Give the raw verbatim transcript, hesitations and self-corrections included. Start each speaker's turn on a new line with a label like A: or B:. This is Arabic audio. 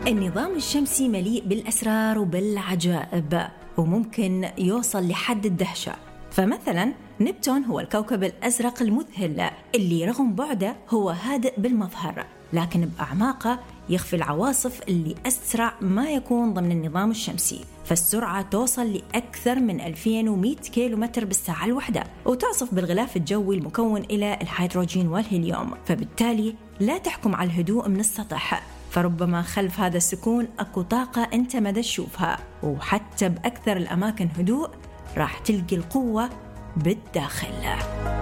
A: النظام الشمسي مليء بالأسرار وبالعجائب، وممكن يوصل لحد الدهشة. فمثلا نبتون هو الكوكب الأزرق المذهل اللي رغم بعده هو هادئ بالمظهر، لكن بأعماقه يخفي العواصف اللي أسرع ما يكون ضمن النظام الشمسي، فالسرعة توصل لأكثر من ألفين ومئة كيلومتر بالساعة الواحدة، وتعصف بالغلاف الجوي المكون إلى الهيدروجين والهيليوم، فبالتالي لا تحكم على الهدوء من السطح، فربما خلف هذا السكون أكو طاقة أنت ما تشوفها، وحتى بأكثر الأماكن هدوء راح تلقي القوة بالداخل.